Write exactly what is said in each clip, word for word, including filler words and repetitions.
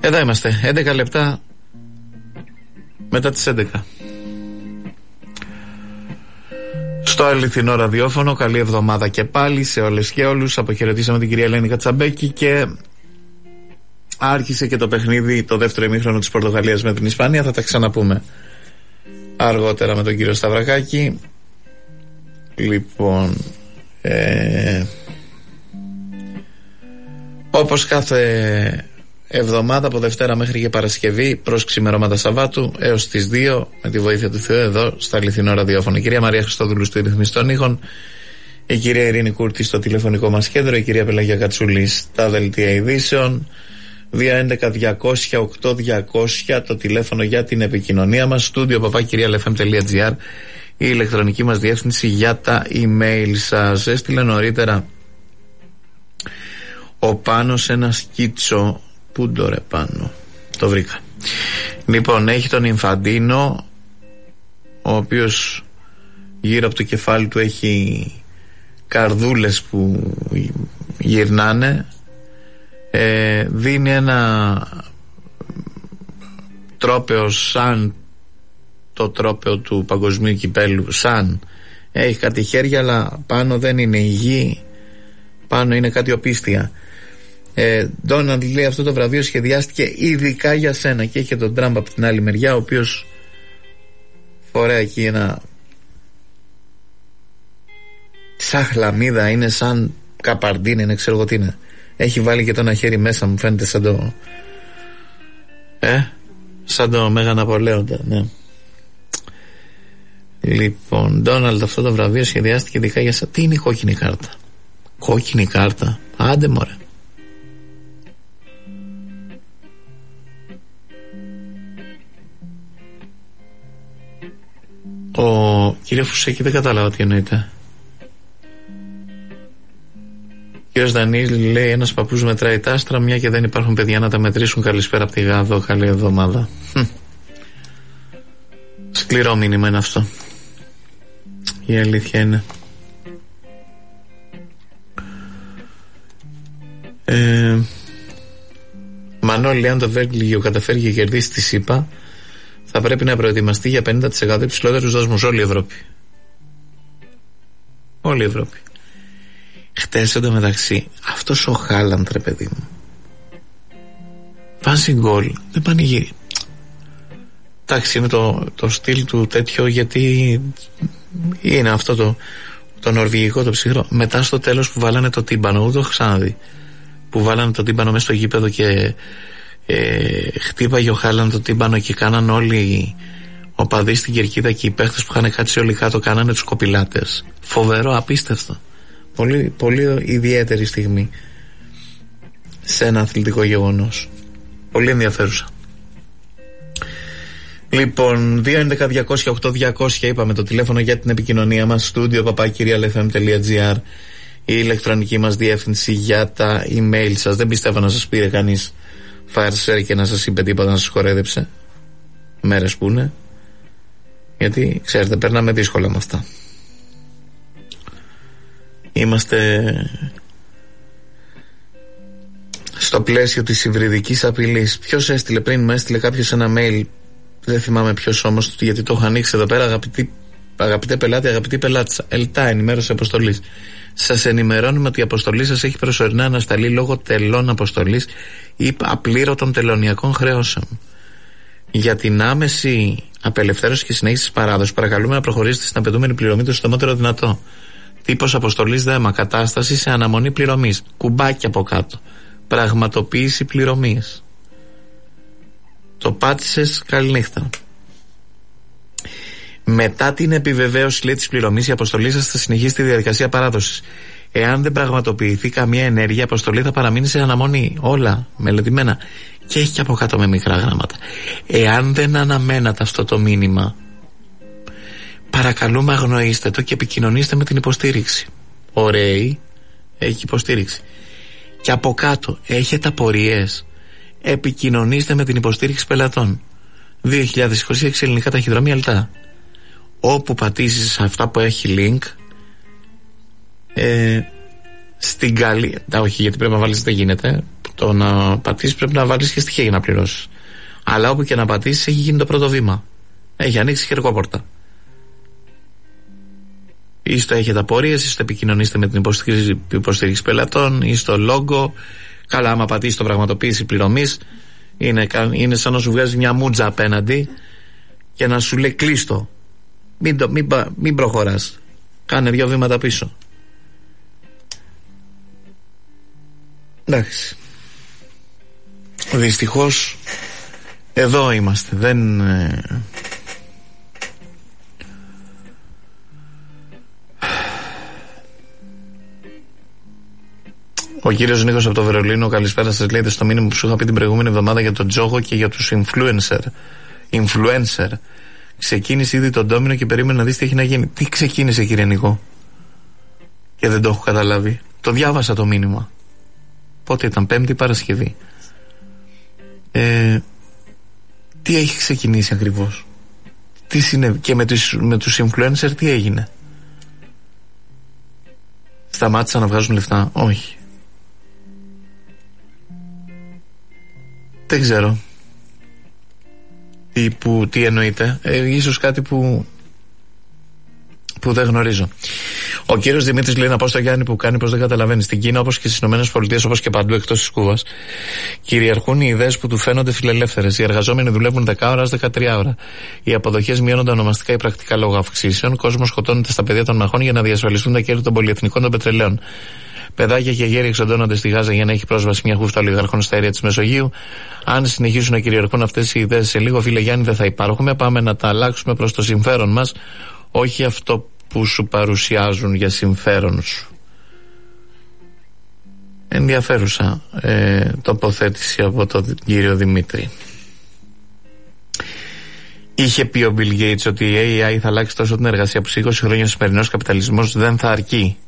Εδώ είμαστε, έντεκα λεπτά μετά τις έντεκα. Στο αληθινό ραδιόφωνο, καλή εβδομάδα και πάλι σε όλες και όλους. Αποχαιρετήσαμε την κυρία Ελένη Κατσαμπέκη και άρχισε και το παιχνίδι, το δεύτερο ημίχρονο της Πορτογαλίας με την Ισπανία. Θα τα ξαναπούμε αργότερα με τον κύριο Σταυρακάκη. Λοιπόν, ε, όπως κάθε εβδομάδα από Δευτέρα μέχρι και Παρασκευή προς ξημερώματα Σαββάτου έως τις δύο, με τη βοήθεια του Θεού, εδώ στο αληθινό ραδιόφωνο. Η κυρία Μαρία Χριστόδουλου στο ρυθμιστή των ήχων, η κυρία Ειρήνη Κούρτη στο τηλεφωνικό μας κέντρο, η κυρία Πελαγία Κατσούλη στα δελτία ειδήσεων. Δύο έντεκα διακόσια οκτώ διακόσια το τηλέφωνο για την επικοινωνία μας. Στούντιο παπά κυρία ελ εφ εμ τελεία τζι άρ, η ηλεκτρονική μας διεύθυνση για τα email σας. Έστειλε νωρίτερα ο Πάνος ένα σκίτσο. Πού το ρε Πάνο, το βρήκα. Λοιπόν, έχει τον Ινφαντίνο, ο οποίος γύρω από το κεφάλι του έχει καρδούλες που γυρνάνε. ε, Δίνει ένα τρόπαιο σαν το τρόπαιο του παγκοσμίου κυπέλου, σαν έχει κάτι χέρια, αλλά πάνω δεν είναι η γη, πάνω είναι κάτι οπίστια. Ντόναλντ ε, λέει, αυτό το βραβείο σχεδιάστηκε ειδικά για σένα, και είχε τον Τραμπ από την άλλη μεριά, ο οποίος φοράει εκεί ένα σαν χλαμίδα, είναι σαν καπαρντίν, είναι, ξέρω εγώ τι είναι. Έχει βάλει και το ένα χέρι μέσα, μου φαίνεται σαν το ε, σαν το Μέγα Ναπολέοντα, ναι. Λοιπόν, Ντόναλντ, αυτό το βραβείο σχεδιάστηκε ειδικά για σένα. Τι είναι η κόκκινη κάρτα? Κόκκινη κάρτα, άντε μωρέ. Ο κύριε Φουσέκη, δεν κατάλαβα τι εννοείται. Ο κύριος Δανίλη λέει, ένας παππούς μετράει τα άστρα, μια και δεν υπάρχουν παιδιά να τα μετρήσουν. Καλησπέρα από τη Γάδο, καλή εβδομάδα. Σκληρό μήνυμα είναι αυτό, η αλήθεια είναι. ε, Μανώλη, αν το Βέλγιο καταφέρει και κερδίσει τη ΣΥΠΑ, θα πρέπει να προετοιμαστεί για πενήντα τοις εκατό υψηλότερους δασμούς. Όλη η Ευρώπη. Όλη η Ευρώπη. Χτες εντωμεταξύ, αυτός ο Χάλαντ, ρε παιδί μου, βάζει γκολ, δεν πανηγύρι. Εντάξει, είναι το, το στυλ του τέτοιο, γιατί είναι αυτό το, το νορβηγικό, το ψυχρό. Μετά στο τέλος που βάλανε το τύμπανο, ούτε το έχω ξαναδεί, που βάλανε το τύμπανο μέσα στο γήπεδο και Ε, χτύπαγε ο Χάλαντ το τύμπανο και κάναν όλοι οι οπαδοί στην κερκίδα και οι παίχτες που είχαν κάτσει όλοι κάτω κάνανε τους κοπηλάτες. Φοβερό, απίστευτο. Πολύ, πολύ ιδιαίτερη στιγμή σε ένα αθλητικό γεγονός. Πολύ ενδιαφέρουσα. Λοιπόν, δύο έντεκα διακόσια οκτώ διακόσια είπαμε το τηλέφωνο για την επικοινωνία μας. Στούντιο παπά κυρία ελ εφ εμ τελεία τζι άρ, η ηλεκτρονική μας διεύθυνση για τα email σας. Δεν πιστεύω να σας πήρε κανείς φάρσερ και να σας είπε τίποτα, να σας χορέδεψε μέρες που είναι, γιατί ξέρετε περνάμε δύσκολα με αυτά. Είμαστε στο πλαίσιο της υβριδικής απειλής. Ποιος έστειλε πριν? Με έστειλε κάποιος ένα mail, δεν θυμάμαι ποιος όμως, γιατί το έχω ανοίξει εδώ πέρα. Αγαπητή, αγαπητέ πελάτη, αγαπητή πελάτησα, ΕΛΤΑ, ενημέρωση αποστολής. Σας ενημερώνουμε ότι η αποστολή σας έχει προσωρινά ανασταλεί λόγω τελών αποστολής ή απλήρωτων τελωνιακών χρεώσεων. Για την άμεση απελευθέρωση και συνέχιση της παράδοσης, παρακαλούμε να προχωρήσετε στην απαιτούμενη πληρωμή το συντομότερο δυνατό. Τύπος αποστολής δέμα, κατάσταση σε αναμονή πληρωμής. Κουμπάκι από κάτω. Πραγματοποίηση πληρωμής. Το πάτησες, καληνύχτα. Μετά την επιβεβαίωση, λέει, της πληρωμής, η αποστολή σας θα συνεχίσει τη διαδικασία παράδοσης. Εάν δεν πραγματοποιηθεί καμία ενέργεια, η αποστολή θα παραμείνει σε αναμονή. Όλα μελετημένα. Και έχει και από κάτω με μικρά γράμματα. Εάν δεν αναμένατε αυτό το μήνυμα, παρακαλούμε αγνοήστε το και επικοινωνήστε με την υποστήριξη. Ωραίοι, έχει υποστήριξη. Και από κάτω, έχετε απορίες, επικοινωνήστε με την υποστήριξη πελατών. δύο χιλιάδες είκοσι έξι ελληνικά ταχυδρομεία ΕΛΤΑ. Όπου πατήσεις αυτά που έχει link, ε, στην καλή, τα όχι, γιατί πρέπει να βάλεις, δεν γίνεται, Το να πατήσεις πρέπει να βάλεις και στοιχεία για να πληρώσεις. Αλλά όπου και να πατήσεις έχει γίνει το πρώτο βήμα. Έχει ανοίξει χερκόπορτα. Ίστο έχετε απορίες, ίστο επικοινωνήστε με την υποστήριξη, υποστήριξη πελατών, ίστο logo. Καλά, άμα πατήσεις το πραγματοποίηση πληρωμής, είναι, είναι σαν να σου βγάζει μια μούτζα απέναντι και να σου λέει κλείστο. Μην, το, μην, μην προχωράς. Κάνε δύο βήματα πίσω. Εντάξει. Δυστυχώς εδώ είμαστε. Δεν... Ε... Ο κύριος Νίκος από το Βερολίνο, καλησπέρα σας, λέει στο μήνυμα που σου είχα πει την προηγούμενη εβδομάδα για τον Τζόγο και για τους influencer. Influencer. Ξεκίνησε ήδη τον ντόμινο και περίμενε να δεις τι έχει να γίνει. Τι ξεκίνησε, κύριε Νίκο? Και δεν το έχω καταλάβει. Το διάβασα το μήνυμα. Πότε ήταν, Πέμπτη Παρασκευή. Ε, τι έχει ξεκινήσει ακριβώς? Τι συνέβη? Και με τους, με τους influencer τι έγινε? Σταμάτησαν να βγάζουν λεφτά? Όχι. Δεν ξέρω τι, που, τι εννοείται. ε, Ίσως κάτι που που δεν γνωρίζω. Ο κύριος Δημήτρης λέει να πω στο Γιάννη που κάνει πως δεν καταλαβαίνει. Στην Κίνα, όπως και στις Ηνωμένες Πολιτείες, όπως και παντού εκτός της Κούβας, κυριαρχούν οι ιδέες που του φαίνονται φιλελεύθερες. Οι εργαζόμενοι δουλεύουν δέκα ώρες, δεκατρία ώρα. Οι αποδοχές μειώνονται ονομαστικά ή πρακτικά λόγω αυξήσεων. Ο κόσμος σκοτώνεται στα πεδία των μαχών για να διασφαλιστούν τα κέρδη των πολυεθνικών των πετρελαίων. Παιδάκια και γέροι εξοντώνονται στη Γάζα για να έχει πρόσβαση μια χούφτα ολιγαρχών στα αέρια της Μεσογείου. Αν συνεχίσουν να κυριαρχούν αυτές οι ιδέες σε λίγο, φίλε Γιάννη, δεν θα υπάρχουμε. Πάμε να τα αλλάξουμε προς το συμφέρον μας, όχι αυτό που σου παρουσιάζουν για συμφέρον σου. Ενδιαφέρουσα ε, τοποθέτηση από τον κύριο Δημήτρη. Είχε πει ο Bill Gates ότι η έι άι θα αλλάξει τόσο την εργασία που σε είκοσι χρόνια ο σημερινός καπιταλισμός δεν θα αρκεί.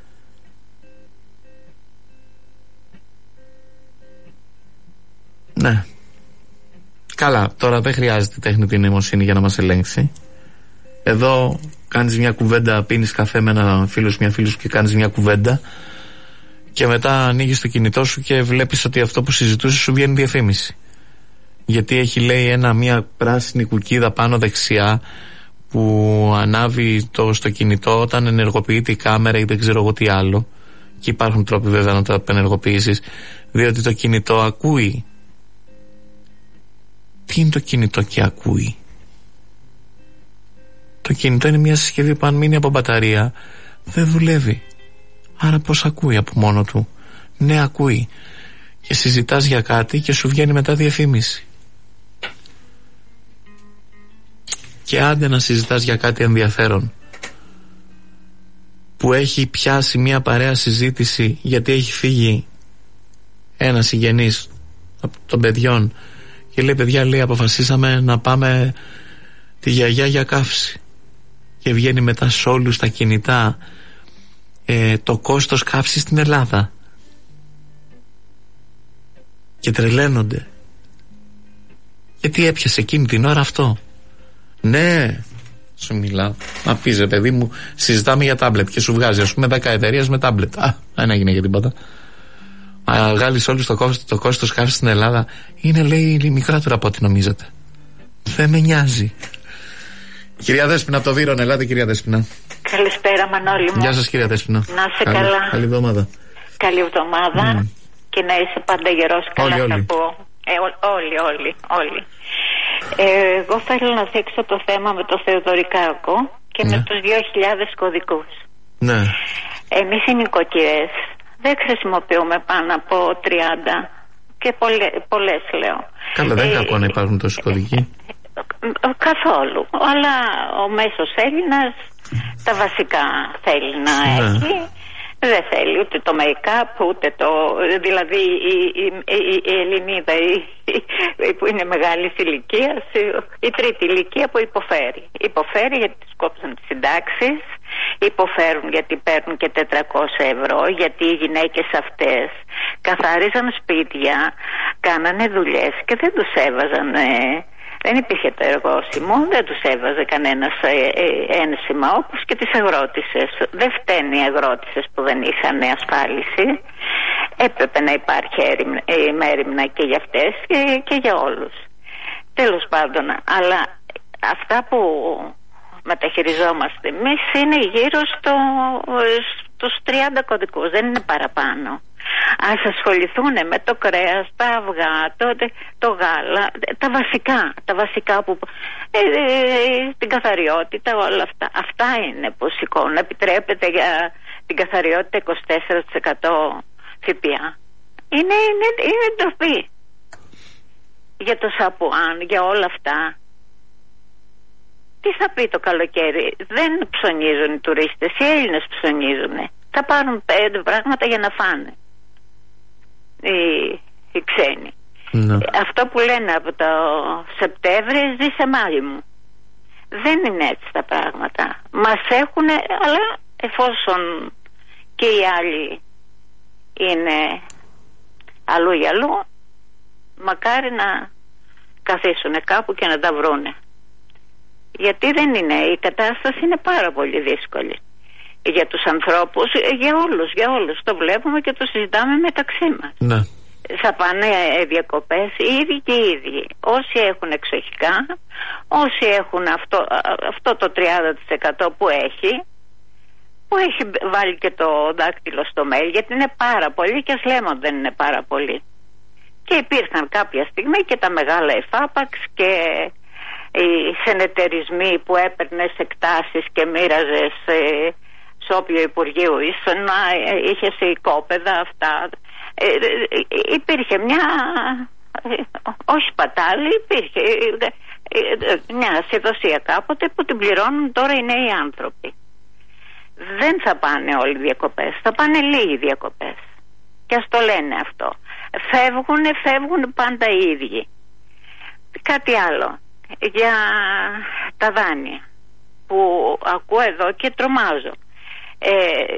Ναι. Καλά, τώρα δεν χρειάζεται τεχνητή νοημοσύνη για να μας ελέγξει. Εδώ κάνεις μια κουβέντα, πίνεις καφέ με ένα φίλο σου, μια φίλη σου και κάνεις μια κουβέντα και μετά ανοίγεις το κινητό σου και βλέπεις ότι αυτό που συζητούσες σου βγαίνει διαφήμιση. Γιατί έχει, λέει, ένα, μια πράσινη κουκίδα πάνω δεξιά που ανάβει το, στο κινητό όταν ενεργοποιείται η κάμερα ή δεν ξέρω εγώ τι άλλο. Και υπάρχουν τρόποι βέβαια να το απενεργοποιήσεις, διότι το κινητό ακούει. Τι είναι το κινητό και ακούει? Το κινητό είναι μια συσκευή που αν μείνει από μπαταρία δεν δουλεύει. Άρα πώς ακούει από μόνο του? Ναι, ακούει. Και συζητάς για κάτι και σου βγαίνει μετά διαφήμιση. Και άντε να συζητάς για κάτι ενδιαφέρον που έχει πιάσει μια παρέα συζήτηση γιατί έχει φύγει ένα συγγενής των παιδιών και λέει, παιδιά, λέει, αποφασίσαμε να πάμε τη γιαγιά για καύση. Και βγαίνει μετά σε όλους τα κινητά ε, το κόστος καύσης στην Ελλάδα. Και τρελαίνονται. Γιατί έπιασε εκείνη την ώρα αυτό? Ναι, σου μιλάω. Μα πεις, ρε παιδί μου, συζητάμε για τάμπλετ και σου βγάζει, ας πούμε, δέκα εταιρείες με τάμπλετ. Α, δεν έγινε για τίποτα. Αν βγάλεις όλους το κόστος, το κόστος καύσης στην Ελλάδα, είναι, λέει, μικρότερο από ό,τι νομίζετε. Δεν με νοιάζει. Κυρία Δέσποινα από το Βύρον, ελάτε, κυρία Δέσποινα. Καλησπέρα, Μανώλη μου. Γεια σας, κυρία Δέσποινα. Να είσαι καλή, καλά. Καλή εβδομάδα. Καλή εβδομάδα mm. και να είσαι πάντα γερός. Καλά όλοι, θα όλοι. πω. Ε, ό, όλοι, όλοι, όλοι. Ε, εγώ θέλω να δείξω το θέμα με το Θεοδωρικάκο και ναι. με τους δύο χιλιάδες κωδικούς. Ναι. Εμείς οι νοικοκυρές δεν χρησιμοποιούμε πάνω από τριάντα και πολλές, πολλές λέω. Καλά, δεν είναι ε, κακό να υπάρχουν τόσοι κωδικοί. Καθόλου. Αλλά ο μέσος Έλληνας τα βασικά θέλει να ναι. έχει. Δεν θέλει ούτε το make-up, ούτε το... Δηλαδή η, η, η, η Ελληνίδα η, η, που είναι μεγάλη ηλικία, η τρίτη ηλικία που υποφέρει. Υποφέρει γιατί τους κόψαν τις συντάξεις, υποφέρουν γιατί παίρνουν και τετρακόσια ευρώ, γιατί οι γυναίκες αυτές καθάριζαν σπίτια, κάνανε δουλειές και δεν τους έβαζαν Δεν υπήρχε το εργόσιμο, δεν τους έβαζε κανένας ε, ε, ένσημα, όπως και τις αγρότησες. Δεν φταίνει οι αγρότησες που δεν είχαν ασφάλιση. Έπρεπε να υπάρχει μέριμνα και για αυτές και, και για όλους. Τέλος πάντων, αλλά αυτά που μεταχειριζόμαστε εμείς είναι γύρω στο, στους τριάντα κωδικούς, δεν είναι παραπάνω. Ας ασχοληθούν με το κρέας, τα αυγά, το, το γάλα, τα βασικά, τα βασικά που, ε, ε, την καθαριότητα, όλα αυτά. Αυτά είναι που σηκώνουν. Επιτρέπεται για την καθαριότητα είκοσι τέσσερα τοις εκατό ΦΠΑ. Είναι, είναι, είναι ντροπή. Για το Σαπουάν, για όλα αυτά. Τι θα πει το καλοκαίρι? Δεν ψωνίζουν οι τουρίστες, οι Έλληνες ψωνίζουν. Θα πάρουν πέντε πράγματα για να φάνε οι, οι ξένοι. No. Αυτό που λένε από το Σεπτέμβρη, ζήσε μάγι μου. Δεν είναι έτσι τα πράγματα. Μας έχουν, αλλά εφόσον και οι άλλοι είναι αλλού για αλλού, μακάρι να καθίσουν κάπου και να τα βρούνε. Γιατί δεν είναι, η κατάσταση είναι πάρα πολύ δύσκολη για τους ανθρώπους, για όλους, για όλους. Το βλέπουμε και το συζητάμε μεταξύ μας. Ναι. Θα πάνε διακοπές οι ίδιοι και οι ίδιοι. Όσοι έχουν εξοχικά, όσοι έχουν αυτό, αυτό το τριάντα τοις εκατό που έχει, που έχει βάλει και το δάκτυλο στο mail, γιατί είναι πάρα πολύ και ας λέμε ότι δεν είναι πάρα πολύ. Και υπήρχαν κάποια στιγμή και τα μεγάλα εφάπαξ και οι συνεταιρισμοί που έπαιρνες εκτάσεις και μοίραζες ε, σε όποιο Υπουργείο ήσουν, είχε σε οικόπεδα αυτά. Ε, ε, υπήρχε μια, ε, όχι πατάλη, υπήρχε ε, ε, μια ασυδοσία κάποτε που την πληρώνουν τώρα οι νέοι άνθρωποι. Δεν θα πάνε όλοι διακοπές, θα πάνε λίγοι διακοπές. Και ας το λένε αυτό. Φεύγουν, φεύγουν πάντα οι ίδιοι. Κάτι άλλο για τα δάνεια που ακούω εδώ και τρομάζω. Ε,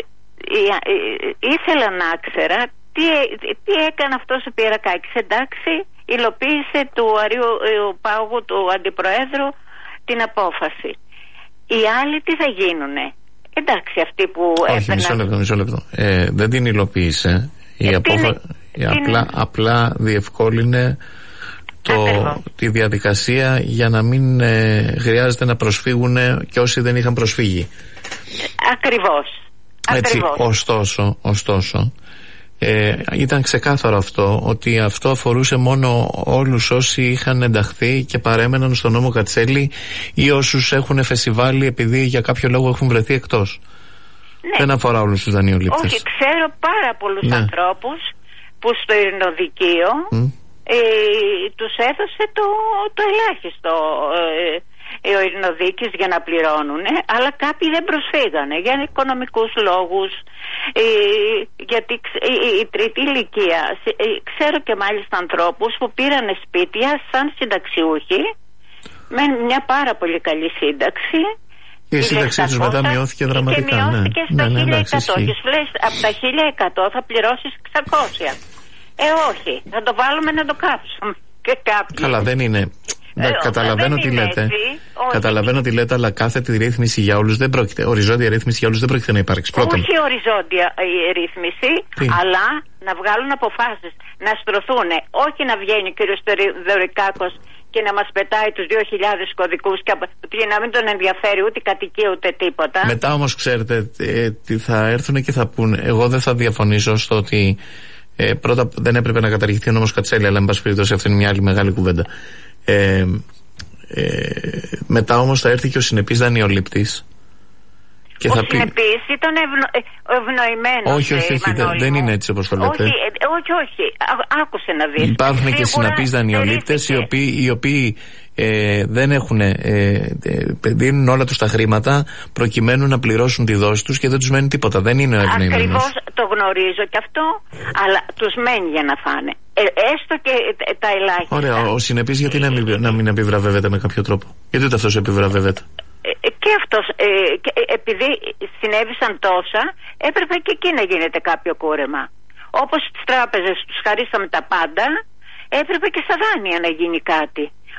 ήθελα να ξέρα τι, τι έκανε αυτός ο Πιερακάκης. Εντάξει, υλοποίησε του Αρίου Πάγου, του Αντιπροέδρου, την απόφαση. Οι άλλοι τι θα γίνουνε? Εντάξει, αυτοί που όχι, έπαιρναν... μισό λεπτό, μισό λεπτό. Ε, δεν την υλοποίησε. Η ε, απόφα... είναι... απλά, απλά διευκόλυνε το, τη διαδικασία για να μην ε, χρειάζεται να προσφύγουν και όσοι δεν είχαν προσφύγει. Ακριβώς. Έτσι, Ακριβώς. ωστόσο, ωστόσο ε, ήταν ξεκάθαρο αυτό, ότι αυτό αφορούσε μόνο όλους όσοι είχαν ενταχθεί και παρέμεναν στον νόμο Κατσέλη ή όσους έχουν φεσιβάλει επειδή για κάποιο λόγο έχουν βρεθεί εκτός. Ναι. Δεν αφορά όλους τους δανειολήπτες. Όχι, ξέρω πάρα πολλούς ναι. ανθρώπους που στο ειρηνοδικείο mm. ε, τους έδωσε το, το ελάχιστο ε, ο ειρηνοδίκης για να πληρώνουν, αλλά κάποιοι δεν προσφύγανε για οικονομικούς λόγους, ε, γιατί η, η τρίτη ηλικία, ε, ξέρω και μάλιστα ανθρώπους που πήραν σπίτια σαν συνταξιούχοι με μια πάρα πολύ καλή σύνταξη. Και η σύνταξή τους μετά μειώθηκε δραματικά. Και μειώθηκε ναι. στα ναι, ναι, χίλια εκατό. ναι, Και σου λες, από τα χίλια εκατό θα πληρώσεις εξακόσια. Ε, όχι. Θα το βάλουμε να το κάψουμε. Και κάποιοι. Καλά, δεν είναι. Ε, καταλαβαίνω τι λέτε. Έτσι, καταλαβαίνω τι λέτε, αλλά κάθετη ρύθμιση για όλους δεν πρόκειται. Οριζόντια ρύθμιση για όλους δεν πρόκειται να υπάρξει. Πρώτον. Όχι οριζόντια η ρύθμιση, τι? Αλλά να βγάλουν αποφάσεις. Να στρωθούν. Όχι να βγαίνει ο κύριος Δωρικάκος και να μας πετάει τους δύο χιλιάδες κωδικούς και να μην τον ενδιαφέρει ούτε κατοικία ούτε τίποτα. Μετά όμως ξέρετε ε, τι θα έρθουν και θα πούν. Εγώ δεν θα διαφωνήσω στο ότι ε, πρώτα δεν έπρεπε να καταργηθεί ο νόμος Κατσέλη, αλλά εν πάση περιπτώσει αυτή είναι μια άλλη μεγάλη κουβέντα. Ε, ε, μετά όμως θα έρθει και ο συνεπής δανειολήπτης. Και ο θα πει... συνεπής ήταν ευνο... ευνοημένος. Όχι, όχι, όχι δεν, δεν είναι έτσι όπως το λέτε. Όχι, όχι, όχι. Ά, άκουσε να δεις. Υπάρχουν σίγουρα και συναπείς δανειολήπτες οι οποίοι, οι οποίοι ε, δεν έχουν, ε, ε, δίνουν όλα τους τα χρήματα προκειμένου να πληρώσουν τη δόση τους και δεν τους μένει τίποτα. Δεν είναι ευνοημένος. Ακριβώς το γνωρίζω και αυτό, αλλά τους μένει για να φάνε. Ε, έστω και τα ελάχιστα. Ωραία, ο συνεπής γιατί να μην, να μην επιβραβεύεται με κάποιο τρόπο? Γιατί ούτε αυτός επιβραβεύεται? Και αυτός, ε, και, ε, επειδή συνέβησαν τόσα, έπρεπε και εκεί να γίνεται κάποιο κούρεμα. Όπως στις τράπεζες τους χαρίσαμε τα πάντα, έπρεπε και στα δάνεια να γίνει κάτι.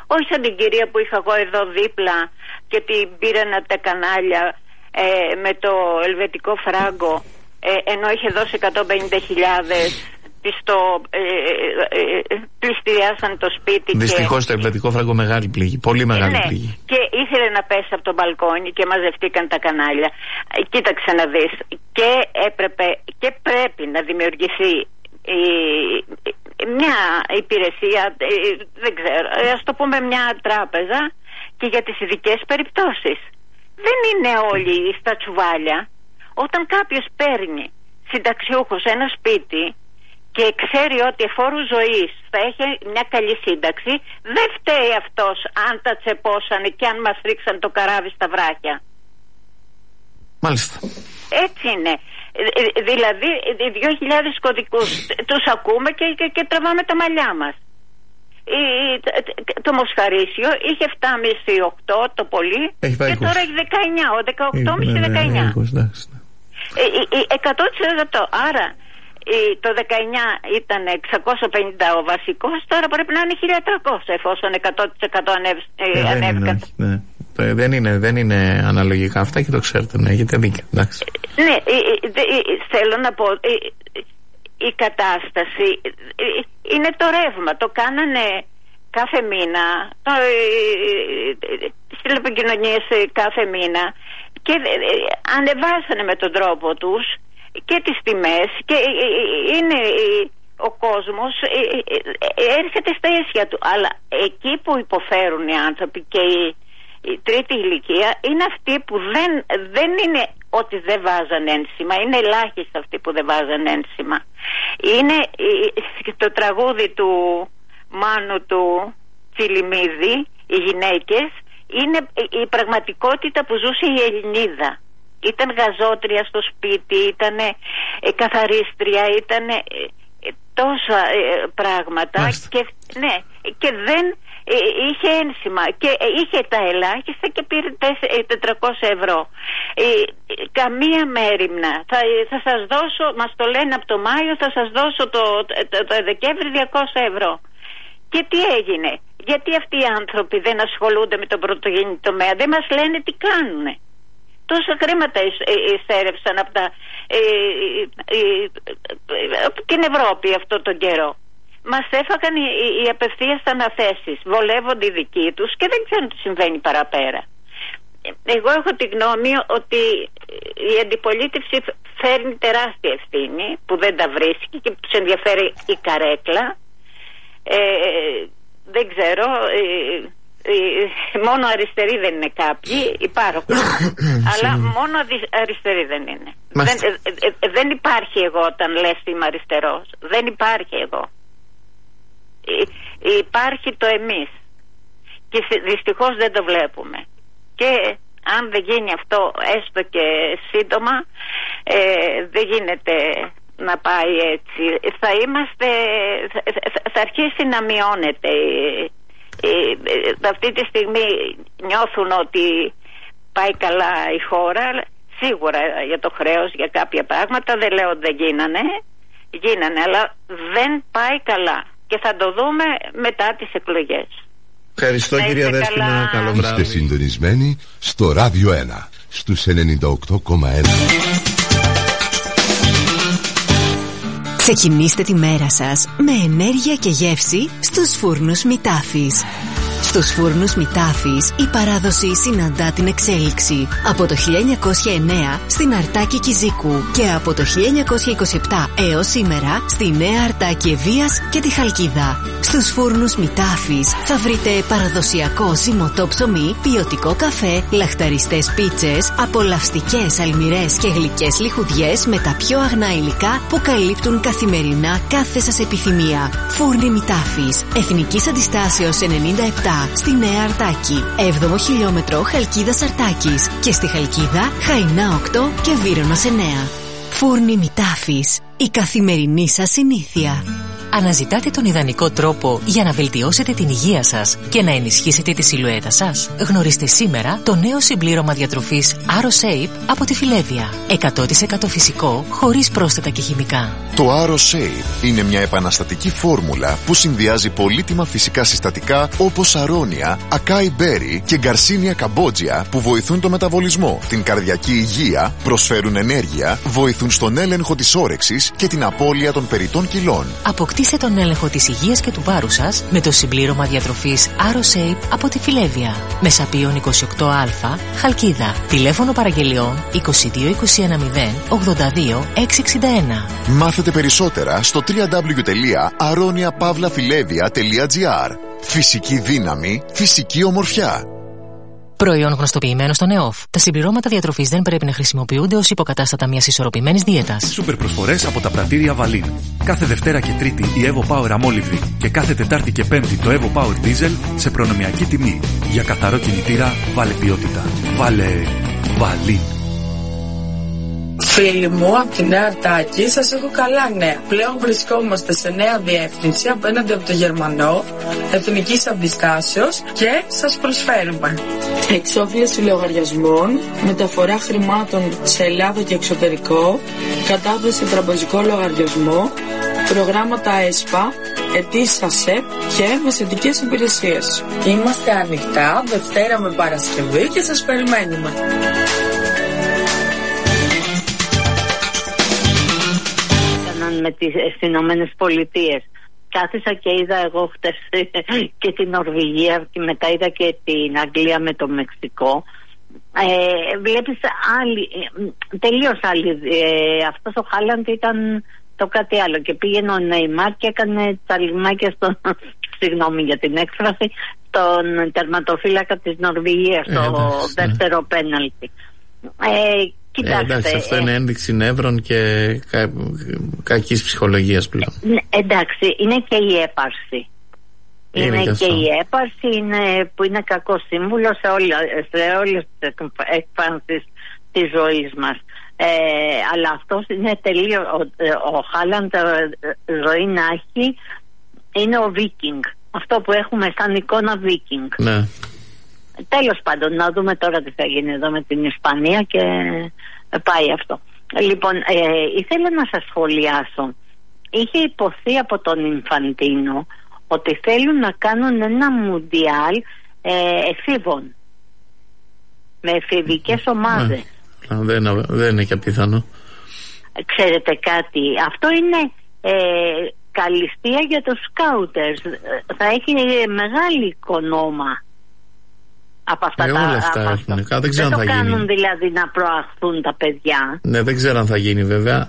Όχι σαν την κυρία που είχα εγώ εδώ δίπλα και την πήραν από τα κανάλια ε, με το ελβετικό φράγκο, ε, ενώ είχε δώσει εκατόν πενήντα χιλιάδες. Στο, ε, ε, ε, πληστηριάσαν το σπίτι. Δυστυχώς και... το ελβετικό φράγκο μεγάλη πληγή, πολύ μεγάλη ναι, πληγή. Και ήθελε να πέσει από το μπαλκόνι και μαζευτήκαν τα κανάλια. Κοίταξε να δεις. Και έπρεπε και πρέπει να δημιουργηθεί η, μια υπηρεσία, δεν ξέρω, ας το πούμε μια τράπεζα και για τις ειδικές περιπτώσεις. Δεν είναι όλοι στα τσουβάλια. Όταν κάποιος παίρνει συνταξιούχος ένα σπίτι και ξέρει ότι εφόρου ζωής θα έχει μια καλή σύνταξη, δεν φταίει αυτός αν τα τσεπώσανε και αν μας ρίξαν το καράβι στα βράχια. Μάλιστα. Έτσι είναι. Δηλαδή οι δύο χιλιάδες κωδικούς τους ακούμε και, και, και τραβάμε τα μαλλιά μας. Η, το Μοσχαρίσιο είχε επτά κόμμα πέντε οκτώ το πολύ και τώρα έχει δεκαεννιά, ο δεκαοκτώ κόμμα πέντε δεκαεννιά. εκατό τοις εκατό. Άρα το δεκαεννιά ήταν εξακόσια πενήντα ο βασικός, τώρα πρέπει να είναι χίλια τριακόσια εφόσον εκατό τοις εκατό ανέβηκαν. Ναι. Δεν είναι, δεν είναι αναλογικά αυτά και το ξέρετε, ναι, έχετε δίκιο. Εντάξει. Ναι, θέλω να πω, η κατάσταση είναι το ρεύμα, το κάνανε κάθε μήνα, στις τηλεπικοινωνίες κάθε μήνα και ανεβάσανε με τον τρόπο τους και τις τιμές και είναι ο κόσμος έρχεται στα ίσια του, αλλά εκεί που υποφέρουν οι άνθρωποι και οι η τρίτη ηλικία είναι αυτοί που δεν, δεν είναι ότι δεν βάζαν ένσημα, είναι ελάχιστοι αυτοί που δεν βάζαν ένσημα. Είναι το τραγούδι του Μάνου του Τσιλιμίδη, οι γυναίκες, είναι η πραγματικότητα που ζούσε η Ελληνίδα. Ήταν γαζότρια στο σπίτι, ήταν καθαρίστρια, ήταν τόσα πράγματα και, ναι, και δεν είχε ένσημα και είχε τα ελάχιστα και πήρε τετρακόσια ευρώ. Καμία μέριμνα. Θα, θα σας δώσω, μας το λένε από το Μάιο, θα σας δώσω το, το, το Δεκέμβρη διακόσια ευρώ. Και τι έγινε? Γιατί αυτοί οι άνθρωποι δεν ασχολούνται με τον πρωτογενή τομέα, δεν μας λένε τι κάνουνε. Τόσα χρήματα εισέρευσαν από, τα, ε, ε, ε, από την Ευρώπη αυτό τον καιρό. Μας έφαγαν οι, οι απευθείας αναθέσεις, βολεύονται οι δικοί τους και δεν ξέρουν τι συμβαίνει παραπέρα. Εγώ έχω τη γνώμη ότι η αντιπολίτευση φέρνει τεράστια ευθύνη που δεν τα βρίσκει και που τους ενδιαφέρει η καρέκλα. Ε, δεν ξέρω, ε, ε, μόνο αριστεροί δεν είναι κάποιοι, υπάρχουν, αλλά μόνο αριστεροί δεν είναι. Δεν, ε, ε, ε, δεν υπάρχει εγώ όταν λες είμαι αριστερός, δεν υπάρχει εγώ. Υπάρχει το εμείς και δυστυχώς δεν το βλέπουμε και αν δεν γίνει αυτό έστω και σύντομα ε, δεν γίνεται να πάει έτσι. Θα είμαστε, θα, θα αρχίσει να μειώνεται ε, ε, αυτή τη στιγμή νιώθουν ότι πάει καλά η χώρα, σίγουρα για το χρέος, για κάποια πράγματα, δεν λέω ότι δεν γίνανε, γίνανε, αλλά δεν πάει καλά. Και θα το δούμε μετά τις εκλογές. Ευχαριστώ κυρία Δέσποινα, καλό βράδυ. Είστε συντονισμένοι στο Ράδιο ένα, στους ενενήντα οκτώ κόμμα ένα. Ξεκινήστε τη μέρα σας με ενέργεια και γεύση στους φούρνους Μητάφης. Στους φούρνους Μητάφης η παράδοση συναντά την εξέλιξη. Από το χίλια εννιακόσια εννέα στην Αρτάκη Κιζίκου και από το χίλια εννιακόσια είκοσι επτά έως σήμερα στη Νέα Αρτάκη Ευβοίας και τη Χαλκίδα. Στους φούρνους Μητάφης θα βρείτε παραδοσιακό ζυμωτό ψωμί, ποιοτικό καφέ, λαχταριστές πίτσες, απολαυστικές αλμυρές και γλυκές λιχουδιές με τα πιο αγνά υλικά που καλύπτουν καθημερινά κάθε σας επιθυμία. Φούρνοι Μητάφης, Εθνικής Αντιστάσεως ενενήντα επτά στη Νέα Αρτάκη, έβδομο χιλιόμετρο Χαλκίδας Αρτάκης και στη Χαλκίδα Χαϊνά οκτώ και Βύρωνος εννέα. Φούρνοι Μητάφης, η καθημερινή σας συνήθεια. Αναζητάτε τον ιδανικό τρόπο για να βελτιώσετε την υγεία σας και να ενισχύσετε τη σιλουέτα σας? Γνωρίστε σήμερα το νέο συμπλήρωμα διατροφής AroShape από τη Φιλέβια. εκατό τοις εκατό φυσικό, χωρίς πρόσθετα και χημικά. Το AroShape είναι μια επαναστατική φόρμουλα που συνδυάζει πολύτιμα φυσικά συστατικά όπως αρώνια, ακάι μπέρι και γκαρσίνια καμπότζια που βοηθούν το μεταβολισμό, την καρδιακή υγεία, προσφέρουν ενέργεια, βοηθούν στον έλεγχο της όρεξης και την απώλεια των περιττών κιλών. Αποκτήστε τον έλεγχο της υγείας και του βάρους σας με το συμπλήρωμα διατροφής AroShape από τη Φιλέβια. Μεσαπίων είκοσι οκτώ Α, Χαλκίδα. Τηλέφωνο παραγγελιών είκοσι δύο είκοσι ένα μηδέν ογδόντα δύο εξακόσια εξήντα ένα. Μάθετε περισσότερα στο double-u double-u double-u τελεία aronia pavla filevia τελεία gr. Φυσική δύναμη, φυσική ομορφιά. Προϊόν γνωστοποιημένο στον ΕΟΦ. Τα συμπληρώματα διατροφής δεν πρέπει να χρησιμοποιούνται ως υποκατάστατα μιας ισορροπημένης δίαιτας. Σούπερ προσφορές από τα πρατήρια Βαλίν. Κάθε Δευτέρα και Τρίτη η Evo Power αμόλυβδη και κάθε Τετάρτη και Πέμπτη το Evo Power Diesel σε προνομιακή τιμή. Για καθαρό κινητήρα βάλε ποιότητα. Βάλε Βαλίν. Φίλοι μου, από τη Νέα Αρτάκη σας έχω καλά νέα. Πλέον βρισκόμαστε σε νέα διεύθυνση απέναντι από το Γερμανό, εθνικής αντιστάσεως και σας προσφέρουμε εξόφληση λογαριασμών, μεταφορά χρημάτων σε Ελλάδα και εξωτερικό, κατάθεση τραπεζικό λογαριασμό, προγράμματα ΕΣΠΑ, αιτήσεις ΑΣΕΠ και μεσαιτικές υπηρεσίες. Είμαστε ανοιχτά Δευτέρα με Παρασκευή και σας περιμένουμε. Με τις Ηνωμένες Πολιτείες. Κάθισα και είδα εγώ χτες και την Νορβηγία και μετά είδα και την Αγγλία με το Μεξικό. Ε, βλέπεις άλλη, τελείως άλλη. Ε, αυτός ο Χάλαντ ήταν το κάτι άλλο και πήγαινε ο Νεϊμάρ και έκανε τα λιμάκια στον, συγγνώμη για την έκφραση, τον τερματοφύλακα της Νορβηγίας, το ε, δεύτερο πέναλτι. Ε, Ε, εντάξει, αυτό ε, είναι ένδειξη νεύρων και κα, κακής ψυχολογίας πλέον. Εντάξει, είναι και η έπαρση. Είναι, είναι και, και η έπαρση είναι, που είναι κακό σύμβουλο σε, όλα, σε όλες τις εκφάνσεις της ζωής μας. Ε, αλλά αυτός είναι τελείως, ο, ο Χάλαντ ζωή να έχει, είναι ο Βίκινγκ. Αυτό που έχουμε σαν εικόνα Βίκινγκ. Ναι. Τέλος πάντων, να δούμε τώρα τι θα γίνει εδώ με την Ισπανία και πάει αυτό. Λοιπόν, ε, ήθελα να σας σχολιάσω. Είχε υποθεί από τον Ινφαντίνο ότι θέλουν να κάνουν ένα μουντιάλ ε, εφήβων με εφηβικές ομάδες. Ναι. Δεν, δεν είναι και απίθανο. Ξέρετε κάτι, αυτό είναι ε, καλυστία για τους σκάουτερς. Θα έχει μεγάλη οικονόμα από αυτά. Ε, τα όλα αυτά έχουν. Δεν, δεν ξέρω το αν θα κάνουν γίνει. Δηλαδή να προαχθούν τα παιδιά. Ναι, δεν ξέρω αν θα γίνει βέβαια.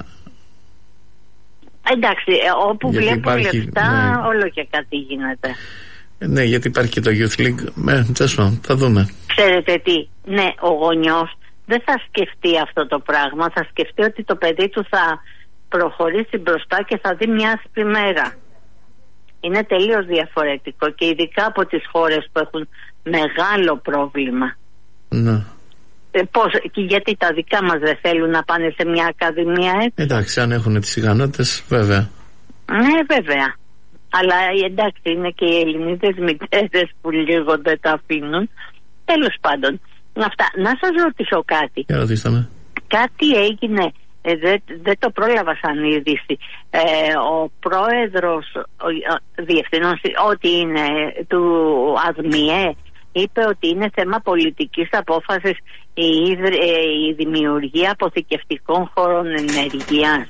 Εντάξει, όπου γιατί βλέπουν υπάρχει, λεφτά, ναι. Όλο και κάτι γίνεται. Ναι, γιατί υπάρχει και το Youth League. Ε, τσέσω, θα δούμε. Ξέρετε τι, ναι, ο γονιός δεν θα σκεφτεί αυτό το πράγμα. Θα σκεφτεί ότι το παιδί του θα προχωρήσει μπροστά και θα δει μια άσπρη μέρα. Είναι τελείως διαφορετικό και ειδικά από τις χώρες που έχουν μεγάλο πρόβλημα. Ναι. Ε, πώς, και γιατί τα δικά μας δεν θέλουν να πάνε σε μια ακαδημία έτσι. Εντάξει, αν έχουν τις ικανότητες, βέβαια. Ναι, βέβαια. Αλλά εντάξει, είναι και οι Ελληνίδες μητέρες που λίγο δεν τα αφήνουν. Τέλος πάντων, αυτά. Να σας ρωτήσω κάτι. Για ρωτήστε με. Κάτι έγινε, ε, δεν δε το πρόλαβα σαν είδηση. Ε, ο πρόεδρος, ο, ο διευθυνός, ό,τι είναι, του ΑΔΜΙΕ, είπε ότι είναι θέμα πολιτικής απόφασης η, η δημιουργία αποθηκευτικών χώρων ενεργείας.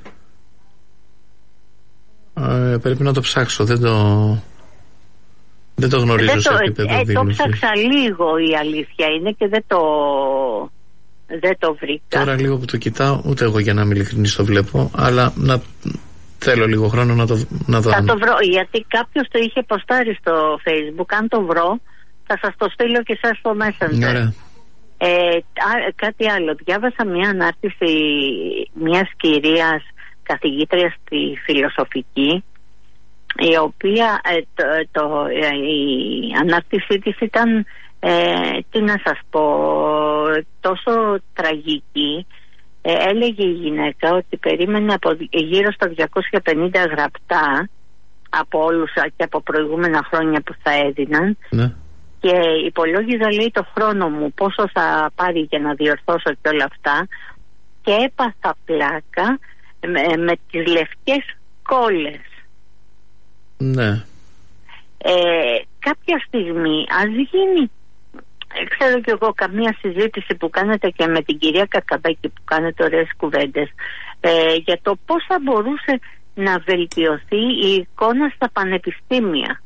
Ε, πρέπει να το ψάξω, δεν το, δεν το γνωρίζω δεν σε επίπεδο ε, δήλωση. Το ψάξα λίγο, η αλήθεια είναι, και δεν το, δεν το βρήκα. Τώρα λίγο που το κοιτάω, ούτε εγώ για να είμαι ειλικρινής το βλέπω, αλλά να, θέλω λίγο χρόνο να το, να δω. Θα το βρω, γιατί κάποιος το είχε ποστάρει στο Facebook. Αν το βρω θα σας το στείλω και σας στο Messenger. Ωραία. Ε, κάτι άλλο, διάβασα μια ανάρτηση μιας κυρίας καθηγήτριας στη φιλοσοφική, η οποία ε, το, το, ε, η ανάρτησή της ήταν ε, τι να σας πω, τόσο τραγική. ε, έλεγε η γυναίκα ότι περίμενε από γύρω στα διακόσια πενήντα γραπτά από όλους και από προηγούμενα χρόνια που θα έδιναν. Ναι. Και υπολόγιζα, λέει, το χρόνο μου, πόσο θα πάρει για να διορθώσω και όλα αυτά, και έπαθα πλάκα με, με τις λευκές κόλλες. Ναι. Ε, κάποια στιγμή ας γίνει, ξέρω κι εγώ, καμία συζήτηση που κάνετε και με την κυρία Κακαμπέκη, που κάνετε ωραίες κουβέντες, ε, για το πώς θα μπορούσε να βελτιωθεί η εικόνα στα πανεπιστήμια.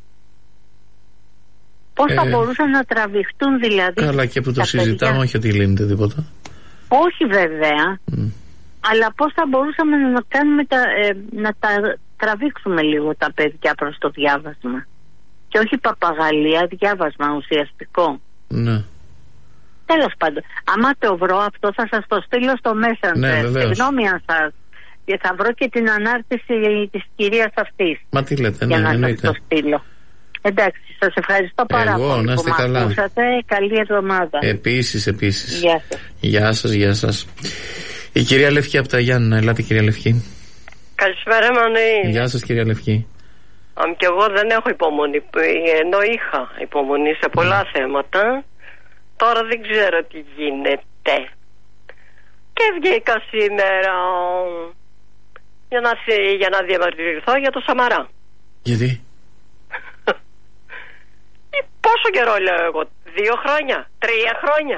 Πώς θα ε, μπορούσαν να τραβηχτούν δηλαδή. Καλά, και που το συζητάμε, όχι ότι λύνεται τίποτα. Όχι βέβαια, mm. αλλά πώς θα μπορούσαμε να κάνουμε τα, ε, να τα τραβήξουμε λίγο τα παιδιά προς το διάβασμα. Και όχι παπαγαλία, διάβασμα ουσιαστικό. Ναι. Τέλος πάντων, άμα το βρω αυτό θα σας το στείλω στο Messenger. Ναι, βεβαίως. Συγγνώμη αν σας... Και θα βρω και την ανάρτηση της κυρίας αυτής. Μα τι λέτε, για ναι, να εννοείται. σας το στείλω. Εντάξει, σας ευχαριστώ πάρα Εγώ, πολύ να που με ακούσατε. Καλή εβδομάδα. Επίσης, επίσης. Γεια σας. Γεια σας, γεια σας. Η κυρία Λευκή από τα Γιάννενα. Ελάτε, κυρία Λευκή. Καλησπέρα, Μανουήλ. Γεια σας, κυρία Λευκή. Αν και εγώ δεν έχω υπομονή, ενώ είχα υπομονή σε πολλά θέματα, τώρα δεν ξέρω τι γίνεται. Και βγήκα σήμερα για να, για να διαμαρτυρηθώ για το Σαμαρά. Γιατί? Πόσο καιρό λέω εγώ, δύο χρόνια, τρία χρόνια,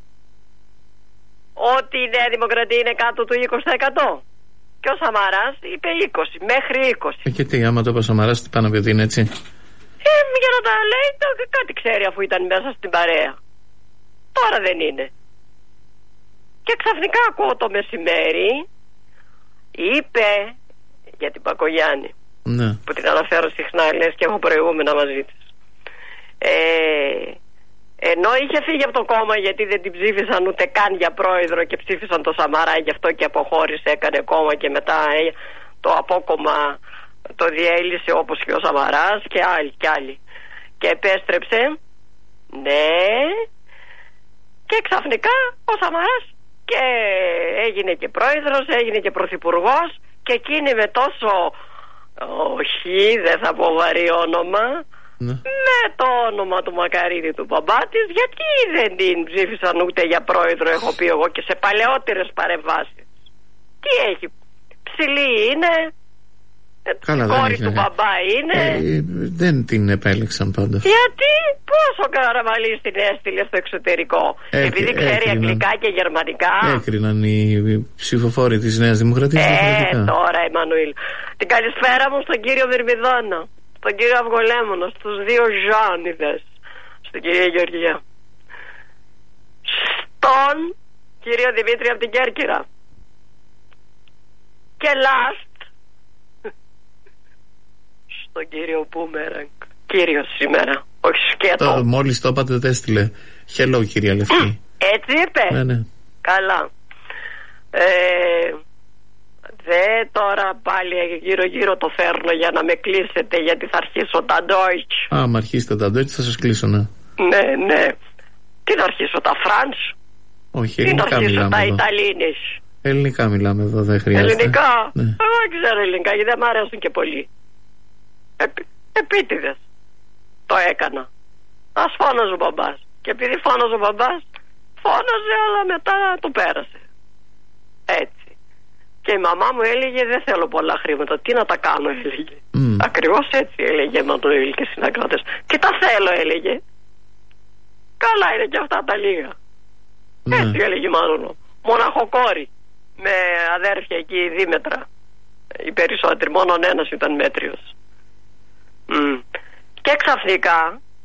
ότι η Νέα Δημοκρατία είναι κάτω του είκοσι τοις εκατό. Και ο Σαμαράς είπε είκοσι, μέχρι είκοσι. Ε, και τι, άμα το είπε ο Σαμαράς, τι πάνω από ότι είναι έτσι. Ε, για να τα λέει, το, κάτι ξέρει αφού ήταν μέσα στην παρέα. Τώρα δεν είναι. Και ξαφνικά ακούω το μεσημέρι, είπε για την Πακογιάννη, ναι, που την αναφέρω συχνά, λες, και έχω προηγούμενα μαζί της. Ε, ενώ είχε φύγει από το κόμμα γιατί δεν την ψήφισαν ούτε καν για πρόεδρο και ψήφισαν το Σαμαρά, γι' αυτό και αποχώρησε, έκανε κόμμα και μετά ε, το απόκομμα το διέλυσε όπως και ο Σαμαράς και άλλοι και άλλοι. Και επέστρεψε, ναι, και ξαφνικά ο Σαμαράς και έγινε και πρόεδρος, έγινε και πρωθυπουργός, και εκείνη με τόσο, όχι, δεν θα πω βαρύ όνομα, ναι, με το όνομα του Μακαρίδη του μπαμπά της, γιατί δεν την ψήφισαν ούτε για πρόεδρο, έχω πει εγώ και σε παλαιότερες παρεμβάσεις. Τι έχει, ψηλή είναι, καλά, κόρη έχει, του ναι, μπαμπά είναι. Ε, δεν την επέλεξαν πάντως. Γιατί, πόσο Καραμαλής την έστειλε στο εξωτερικό, Έκ, επειδή ξέρει έκριναν, αγγλικά και γερμανικά. Έκριναν οι ψηφοφόροι της Νέας Δημοκρατίας. Ε, τώρα, Εμμανουήλ. Την καλησπέρα μου στον κύριο Βερμιδόνα, στον κύριο Αυγολέμονο, στους δύο Ζάνιδες, στην κυρία Γεωργία, στον κύριο Δημήτρη από την Κέρκυρα, και last στον κύριο Μπούμεραγκ. Κύριος σήμερα, όχι σκέτο. Μόλις το είπατε δεν έστειλε hello, κυρία Λευκή. Έτσι είπε. Ναι, ναι. Καλά. ε, Δε τώρα πάλι γύρω γύρω το φέρνω για να με κλείσετε, γιατί θα αρχίσω τα Deutsch. Α, μα αρχίσετε τα Deutsch θα σας κλείσω, ναι. Ναι, ναι. Τι θα αρχίσω, τα Φρανς? Όχι, ελληνικά μιλάμε. Τι θα αρχίσω, τα Ιταλίνες? Ελληνικά μιλάμε εδώ, δεν χρειάζεται. Ελληνικά? Ναι. Εγώ δεν ξέρω ελληνικά, γιατί δεν μου αρέσουν και πολύ. Επί, επίτηδες το έκανα. Ας φώναζε ο μπαμπάς. Και επειδή φώναζε ο μπαμπάς, φώναζε, αλλά μετά το πέρασε. Έτσι. Και η μαμά μου έλεγε, δεν θέλω πολλά χρήματα, τι να τα κάνω, έλεγε. Mm. Ακριβώς έτσι έλεγε Μανουήλ και συνακράτες. Τι τα θέλω, έλεγε. Καλά είναι και αυτά τα λίγα. Mm. Έτσι έλεγε μάλλον. Μοναχοκόρη, με αδέρφια εκεί δίμετρα. Οι περισσότεροι, μόνο ένας ήταν μέτριος. Mm. Και ξαφνικά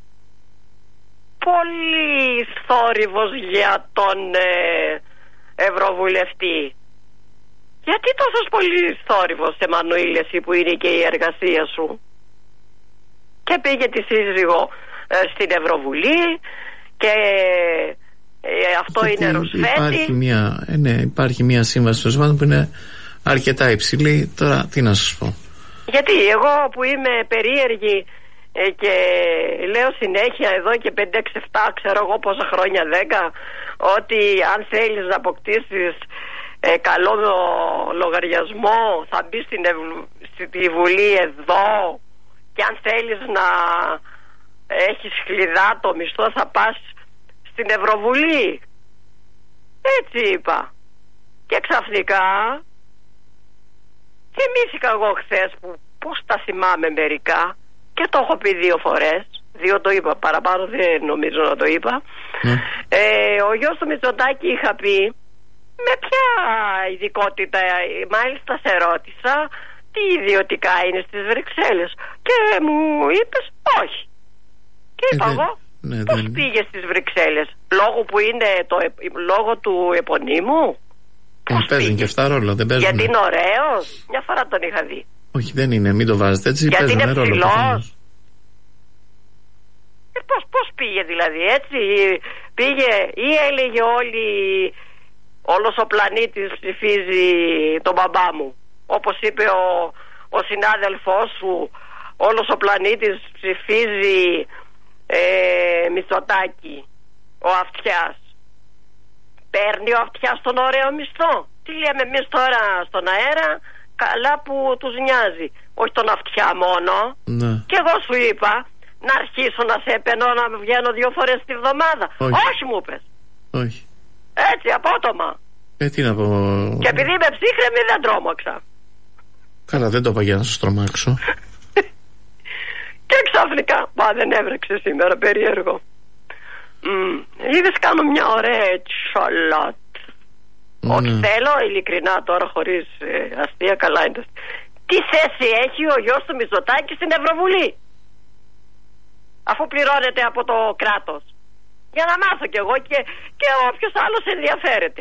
πολύ θόρυβος για τον ε, Ευρωβουλευτή. Γιατί τόσος πολύ θόρυβος, Εμμανουήλ, εσύ που είναι και η εργασία σου? Και πήγε τη σύζυγο ε, στην Ευρωβουλή και ε, αυτό γιατί είναι ρουσφέτη. Υπάρχει μια, ε, ναι, υπάρχει μια σύμβαση στο Σβάν που είναι αρκετά υψηλή. Τώρα τι να σας πω. Γιατί εγώ που είμαι περίεργη ε, και λέω συνέχεια εδώ και πέντε έξι επτά ξέρω εγώ πόσα χρόνια, δέκα, ότι αν θέλεις να αποκτήσεις ε, καλό λογαριασμό θα μπει στην, ευ... στη Βουλή εδώ και αν θέλεις να έχεις χλιδά το μισθό θα πας στην Ευρωβουλή. Έτσι είπα. Και ξαφνικά θυμήθηκα εγώ χθες που πώς τα θυμάμαι μερικά και το έχω πει δύο φορές. Δύο το είπα, παραπάνω δεν νομίζω να το είπα. Mm. Ε, ο γιος του Μητσοτάκη είχα πει με ποια ειδικότητα, μάλιστα σε ρώτησα τι ιδιωτικά είναι στις Βρυξέλλες και μου είπες όχι. Και είπα ε, εγώ ναι, πώς δεν... πήγε στις Βρυξέλλες, λόγω που είναι το, λόγω του επωνύμου. Πώς παίζουν και αυτά ρόλο, δεν παίζουν. Γιατί είναι ωραίος, μια φορά τον είχα δει. Όχι, δεν είναι, μην το βάζετε έτσι. Γιατί είναι ρόλο, ψηλός. Ε, πώς, πώς πήγε δηλαδή, έτσι πήγε ή έλεγε όλοι, όλος ο πλανήτης ψηφίζει τον μπαμπά μου, όπως είπε ο, ο συνάδελφός σου, όλος ο πλανήτης ψηφίζει ε, Μητσοτάκη, ο Αυτιάς. Παίρνει ο Αυτιάς τον ωραίο μισθό. Τι λέμε εμείς τώρα στον αέρα, καλά που τους νοιάζει, όχι τον Αυτιά μόνο. Ναι. Και εγώ σου είπα να αρχίσω να σε επενώ να βγαίνω δύο φορές τη βδομάδα. Όχι, όχι μου πες. Όχι. Έτσι απότομα. Ε, τι να πω. Και επειδή είμαι ψύχρεμη δεν τρόμαξα. Καλά, δεν το είπα για να σας τρομάξω. Και ξαφνικά, μα δεν έβρεξε σήμερα, περίεργο. Mm. Είδες, κάνω μια ωραία τσολότ. Mm. Όχι, θέλω ειλικρινά τώρα, χωρίς ε, αστεία, καλά είναι. Τι θέση έχει ο γιος του Μητσοτάκη στην Ευρωβουλή, αφού πληρώνεται από το κράτος? Για να μάθω κι εγώ και, και όποιος άλλος ενδιαφέρεται.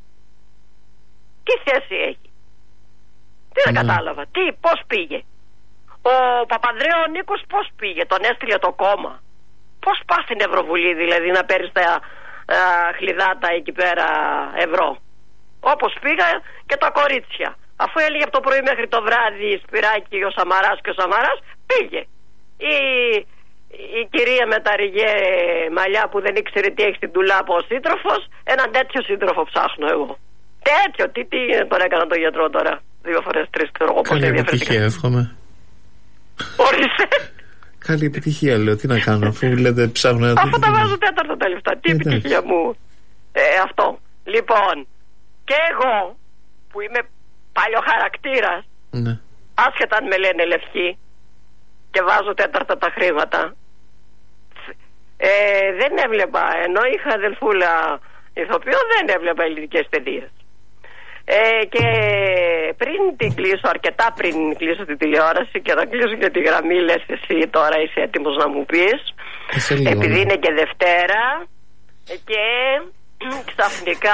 Τι θέση έχει? Τι δεν mm. κατάλαβα. Τι, πώς πήγε? Ο Παπανδρέου Νίκος πώς πήγε? Τον έστειλε το κόμμα. Πώς πας στην Ευρωβουλή δηλαδή να παίρνεις τα α, χλιδάτα εκεί πέρα ευρώ? Όπως πήγα και τα κορίτσια. Αφού έλεγε από το πρωί μέχρι το βράδυ Σπυράκη ο Σαμαράς και ο Σαμαράς, πήγε. Η, η κυρία με τα ριγέ μαλλιά που δεν ήξερε τι έχει στην τουλάπα ο σύντροφος, έναν τέτοιο σύντροφο ψάχνω εγώ. Τέτοιο, τι, τι τον έκανα το γιατρό τώρα? Δύο φορές, τρεις, ξέρω εγώ. Καλή επιτυχία, εύχομαι. Όρισε. Καλή επιτυχία, λέω. Τι να κάνω, αφού λέτε ψάχνω ένα. Αφού τα βάζω τέταρτα τα λεφτά. Τι επιτυχία μου. Ε, αυτό. Λοιπόν, και εγώ που είμαι παλιοχαρακτήρας, ναι, άσχετα αν με λένε λευκή και βάζω τέταρτα τα χρήματα, ε, δεν έβλεπα, ενώ είχα αδελφούλα ηθοποιό, δεν έβλεπα ελληνικές ταινίες. Ε, και πριν την κλείσω, αρκετά πριν κλείσω την τηλεόραση και να κλείσω και τη γραμμή, λες εσύ τώρα είσαι έτοιμος να μου πεις, επειδή είναι και Δευτέρα και ξαφνικά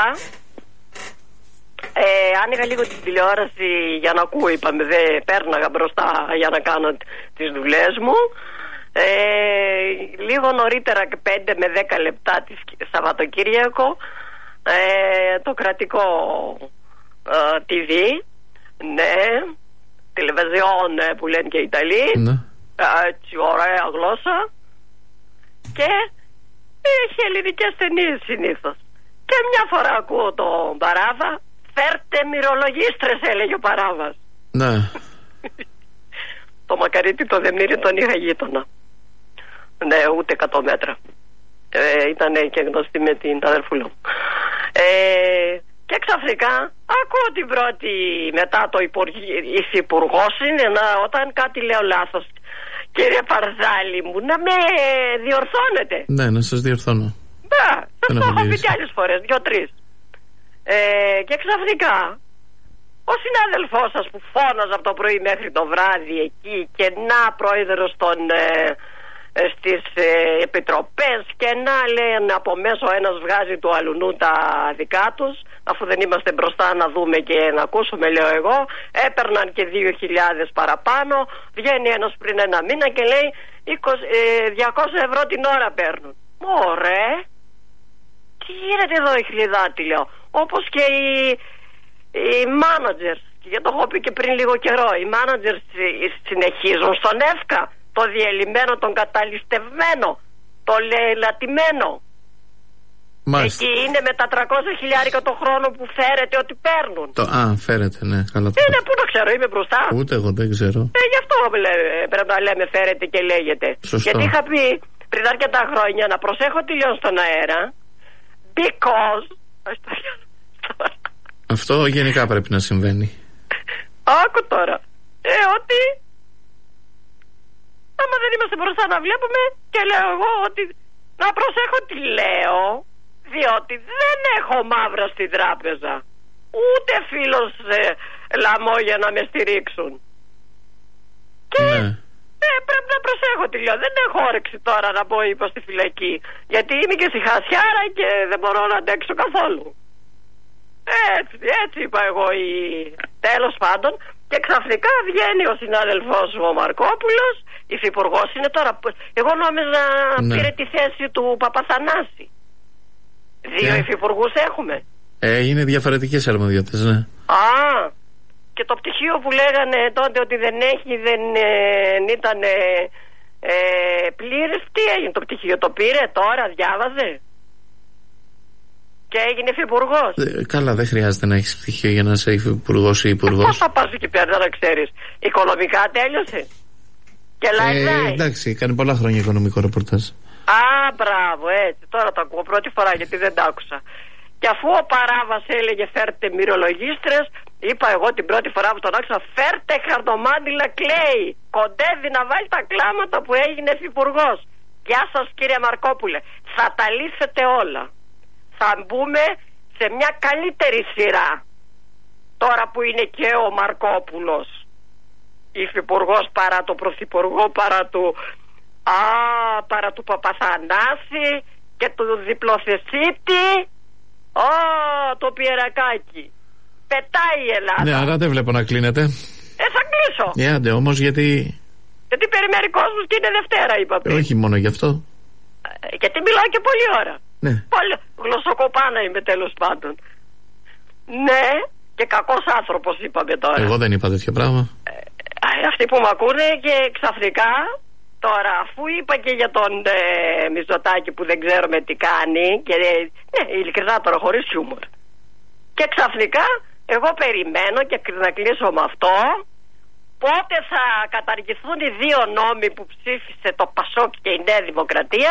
ε, άνοιγα λίγο την τηλεόραση για να ακούω, είπαμε, δεν πέρναγα μπροστά για να κάνω τις δουλειές μου. Ε, λίγο νωρίτερα, πέντε με δέκα λεπτά της Σαββατοκύριακο, ε, το κρατικό Uh, τι βι, ναι, τηλεβιζιόν που λένε και οι Ιταλοί, ναι, έτσι ωραία γλώσσα, και έχει ελληνικές ταινίες συνήθως. Και μια φορά ακούω τον Παράβα, φέρτε μυρολογίστρες, έλεγε ο Παράβας. Ναι. Το Μακαρίτη το Δεμήρη τον είχα γείτονα. Ναι, ούτε εκατό μέτρα. Ε, ήταν και γνωστή με την αδερφούλα μου. Ε, Και ξαφνικά ακούω την πρώτη, μετά το υφυπουργός είναι, να, όταν κάτι λέω λάθος, κύριε Παρδάλη μου, να με διορθώνετε. Ναι, να σας διορθώνω. Ναι, σας το έχω πει κι άλλες φορές, δυο-τρεις. Ε, και ξαφνικά ο συνάδελφός σας που φώναζε από το πρωί μέχρι το βράδυ εκεί και να πρόεδρος των... Ε, στις ε, επιτροπές και να λένε από μέσα ο ένας βγάζει του αλουνού τα δικά τους, αφού δεν είμαστε μπροστά να δούμε και να ακούσουμε, λέω εγώ, έπαιρναν και δύο χιλιάδες παραπάνω, βγαίνει ένας πριν ένα μήνα και λέει διακόσια ευρώ την ώρα παίρνουν. Ωραία, τι γίνεται εδώ η χλιδάτη, λέω, όπως και οι, οι managers, και το έχω πει και πριν λίγο καιρό, οι managers συνεχίζουν στον εύκα, το διελειμμένο, τον καταλυστευμένο, το λαιλατημένο. Μάλιστα. Εκεί είναι με τα τριακόσια χιλιάρικα το χρόνο που φέρετε ότι παίρνουν. Το, α, φέρετε, ναι, καλά. Το είναι, πού να ξέρω, είμαι μπροστά. Ούτε εγώ δεν ξέρω. Ε, γι' αυτό πρέπει να λέμε φέρετε και λέγεται. Σωστό. Γιατί είχα πει πριν αρκετά χρόνια να προσέχω τι λέω στον αέρα. Because. Αυτό γενικά πρέπει να συμβαίνει. Άκου τώρα. Ε, ότι άμα δεν είμαστε μπροστά να βλέπουμε, και λέω εγώ ότι να προσέχω τι λέω, διότι δεν έχω μαύρα στην τράπεζα, ούτε φίλος ε, λαμό για να με στηρίξουν. Και ναι. ε, πρέπει να προσέχω τι λέω. Δεν έχω όρεξη τώρα να πω είπα στη φυλακή, γιατί είμαι και στη χασιάρα και δεν μπορώ να αντέξω καθόλου. Έτσι, έτσι είπα εγώ. Η... Τέλος πάντων, και ξαφνικά βγαίνει ο συνάδελφός μου ο Μαρκόπουλος, υφυπουργός είναι τώρα. Εγώ νόμιζα ναι. πήρε τη θέση του Παπαθανάση. Δύο yeah. υφυπουργούς έχουμε. Ε, είναι διαφορετικές αρμοδιότητες, ναι. Α, και το πτυχίο που λέγανε τότε ότι δεν έχει, δεν ε, ήταν ε, ε, πλήρες, τι έγινε το πτυχίο, το πήρε τώρα, διάβαζε. Και έγινε υφυπουργός. Ε, καλά, δεν χρειάζεται να έχεις πτυχίο για να είσαι υφυπουργός ή υπουργός. Πώς θα πας εκεί πέρα να ξέρεις. Οικονομικά τέλειωσε. Και ε, εντάξει, κάνει πολλά χρόνια οικονομικό ρεπορτάζ. Α, μπράβο, έτσι. Τώρα το ακούω πρώτη φορά γιατί δεν τα άκουσα. Και αφού ο Παράβας έλεγε φέρτε μυρολογίστρες, είπα εγώ την πρώτη φορά που τον άκουσα φέρτε χαρτομάτιλα κλέη. Κοντεύει να βάλει τα κλάματα που έγινε υφυπουργός. Γεια σας κύριε Μαρκόπουλε. Θα τα λύσετε όλα. Θα μπούμε σε μια καλύτερη σειρά. Τώρα που είναι και ο Μαρκόπουλος υφυπουργός παρά το πρωθυπουργό, παρά του α, παρά του Παπαθανάση και του διπλοθεσίτη. Ω, το πιερακάκι. Πετάει η Ελλάδα. Ναι, αλλά δεν βλέπω να κλείνετε. Ε, θα κλείσω. Ε, άντε όμως, γιατί... Γιατί περιμένει κόσμος και είναι Δευτέρα, είπα πριν. Όχι μόνο γι' αυτό. Ε, γιατί μιλάω και πολλή ώρα. Ναι. Πολύ γλωσσοκοπάνα είμαι τέλος πάντων. Ναι, και κακός άνθρωπος είπαμε τώρα. Εγώ δεν είπα τέτοιο πράγμα. Ε, αυτοί που μ' ακούνε και ξαφνικά... Τώρα, αφού είπα και για τον ε, Μητσοτάκη που δεν ξέρουμε τι κάνει, και ναι, ειλικρινά τώρα χωρίς χιούμορ. Και ξαφνικά, εγώ περιμένω και να κλείσω με αυτό, πότε θα καταργηθούν οι δύο νόμοι που ψήφισε το Πασόκ και η Νέα Δημοκρατία,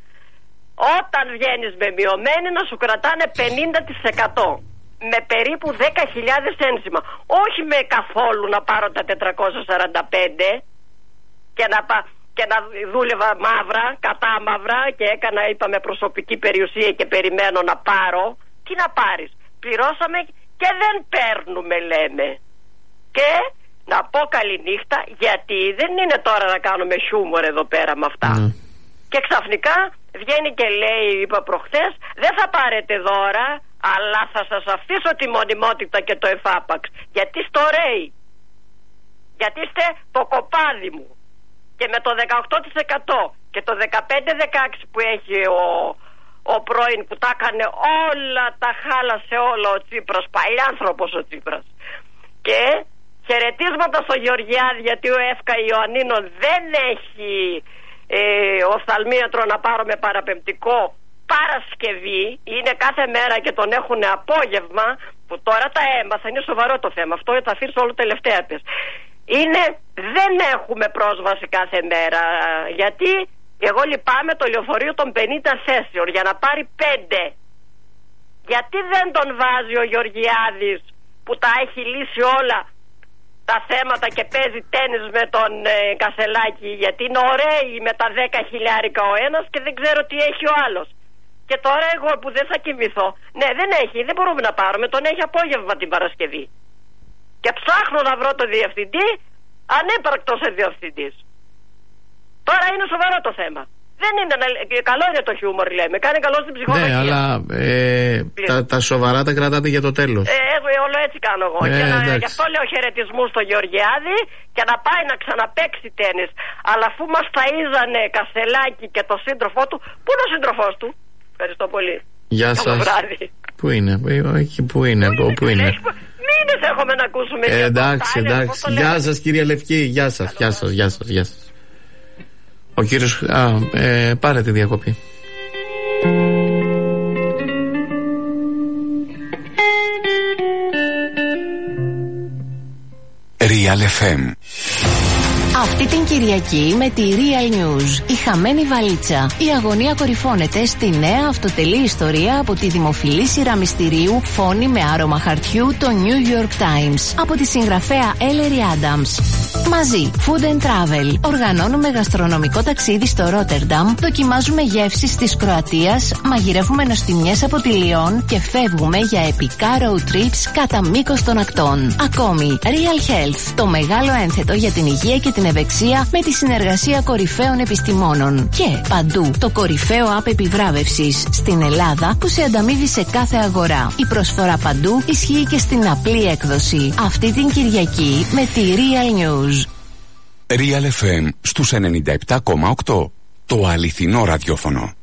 όταν βγαίνεις με μειωμένη να σου κρατάνε πενήντα τοις εκατό. Με περίπου δέκα χιλιάδες ένσημα. Όχι με καθόλου να πάρω τα τετρακόσια σαράντα πέντε και να πάω. Και να δούλευα μαύρα, κατά μαύρα και έκανα, είπαμε, προσωπική περιουσία και περιμένω να πάρω. Τι να πάρεις. Πληρώσαμε και δεν παίρνουμε, λέμε. Και να πω καληνύχτα, γιατί δεν είναι τώρα να κάνουμε χιούμορ εδώ πέρα με αυτά. Mm. Και ξαφνικά βγαίνει και λέει, είπα προχθές, δεν θα πάρετε δώρα, αλλά θα σας αφήσω τη μονιμότητα και το εφάπαξ. Γιατί στο ρέι. Γιατί είστε το κοπάδι μου. Και με το δεκαοκτώ τοις εκατό και το δεκαπέντε δεκαέξι που έχει ο, ο πρώην που τα έκανε όλα, τα χάλασε όλα ο Τσίπρας, παλιάνθρωπος ο Τσίπρας. Και χαιρετίσματα στο Γεωργιάδη, γιατί ο Εύκα Ιωαννίνο δεν έχει ε, οφθαλμίατρο να πάρω με παραπεμπτικό Παρασκευή, είναι κάθε μέρα και τον έχουν απόγευμα, που τώρα τα έμαθα, είναι σοβαρό το θέμα, αυτό θα αφήσω όλο τελευταία πες. Είναι, δεν έχουμε πρόσβαση κάθε μέρα, γιατί εγώ λυπάμαι το λεωφορείο των πενήντα θέσεων για να πάρει πέντε. Γιατί δεν τον βάζει ο Γεωργιάδης που τα έχει λύσει όλα τα θέματα και παίζει τένις με τον ε, Κασελάκη, γιατί είναι ωραίοι με τα δέκα χιλιάρικα ο ένας και δεν ξέρω τι έχει ο άλλος. Και τώρα εγώ που δεν θα κοιμηθώ, ναι δεν έχει, δεν μπορούμε να πάρουμε, τον έχει απόγευμα την Παρασκευή. Και ψάχνω να βρω το διευθυντή, ανύπαρκτος ο διευθυντής. Τώρα είναι σοβαρό το θέμα. Δεν είναι, καλό είναι το χιούμορ λέμε, κάνει καλό στην ψυχολογία. Ναι, αλλά ε, τα, τα σοβαρά τα κρατάτε για το τέλος. Ε, όλο έτσι κάνω εγώ. Ε, και να, γι' αυτό λέω χαιρετισμού στο Γεωργιάδη και να πάει να ξαναπαίξει τένις. Αλλά αφού μας ταΐζανε Κασελάκη και το σύντροφό του, πού είναι ο σύντροφός του? Ευχαριστώ πολύ. Γεια σας. Πού είναι, όχι, πού είναι, πού είναι. Πού είναι. Μήνες έχουμε να ακούσουμε. Ε, εντάξει, εντάξει. Γεια σας κύριε Λευκή, γεια σας, γεια σας, γεια σας, γεια σας. Ο κύριος, α, ε, πάρε τη διακοπή. Real εφ εμ. Αυτή την Κυριακή με τη Real News, η χαμένη βαλίτσα. Η αγωνία κορυφώνεται στη νέα αυτοτελή ιστορία από τη δημοφιλή σειρά μυστηρίου Φόνη με άρωμα χαρτιού, το New York Times, από τη συγγραφέα Ellery Adams. Μαζί, Food and Travel. Οργανώνουμε γαστρονομικό ταξίδι στο Ρότερνταμ, δοκιμάζουμε γεύσεις της Κροατίας, μαγειρεύουμε νοστιμιές από τη Λιόν και φεύγουμε για επικά road trips κατά μήκος των ακτών. Ακόμη, Real Health, το μεγάλο ένθετο για την υγεία και την ευεξία με τη συνεργασία κορυφαίων επιστημόνων. Και παντού, το κορυφαίο app επιβράβευσης στην Ελλάδα που σε ανταμείβει σε κάθε αγορά. Η προσφορά παντού ισχύει και στην απλή έκδοση. Αυτή την Κυριακή με τη Real News. Real εφ εμ στους ενενήντα επτά κόμμα οκτώ. Το αληθινό ραδιόφωνο.